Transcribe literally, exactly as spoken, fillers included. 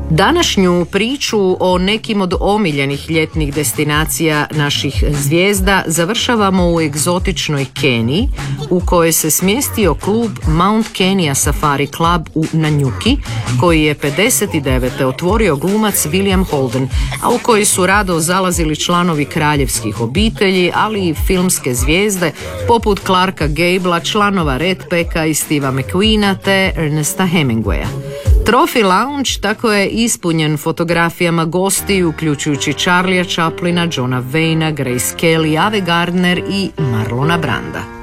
Današnju priču o nekim od omiljenih ljetnih destinacija naših zvijezda završavamo u egzotičnoj Keniji, u kojoj se smjestio klub Mount Kenya Safari Club u Nanyuki, koji je pedeset devete otvorio glumac William Holden, a u koji su rado zalazili članovi kraljevskih obitelji, ali i filmske zvijezde poput Clarka Gablea, članova Red Packa i Steva McQueena te Ernesta Hemingwaya. Trophy Lounge tako je ispunjen fotografijama gosti, uključujući Charlie'a Chaplina, Johna Wayna, Grace Kelly, Ave Gardner i Marlona Branda.